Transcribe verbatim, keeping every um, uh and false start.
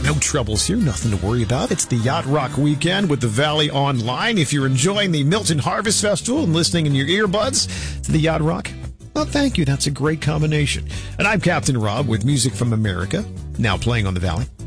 no troubles here, nothing to worry about. It's the Yacht Rock weekend with the Valley Online. If you're enjoying the Milton Harvest Festival and listening in your earbuds to the Yacht Rock, well, thank you. That's a great combination. And I'm Captain Rob with Music from America, now playing on the Valley.